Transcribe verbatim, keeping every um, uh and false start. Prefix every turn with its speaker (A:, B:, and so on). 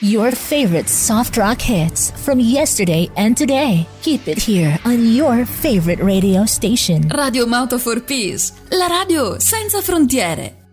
A: Your favorite soft rock hits from yesterday and today. Keep it here on your favorite radio station.
B: Radio Moto for Peace, la radio senza frontiere.